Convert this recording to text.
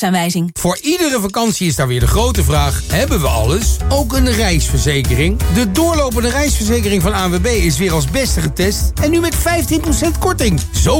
Aanwijzing. Voor iedere vakantie is daar weer de grote vraag: hebben we alles? Ook een reisverzekering? De doorlopende reisverzekering van ANWB is weer als beste getest en nu met 15% korting. Zo